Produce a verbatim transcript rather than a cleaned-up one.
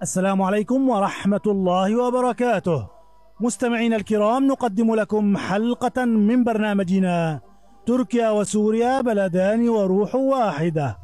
السلام عليكم ورحمة الله وبركاته. مستمعينا الكرام، نقدم لكم حلقة من برنامجنا تركيا وسوريا بلدان وروح واحدة.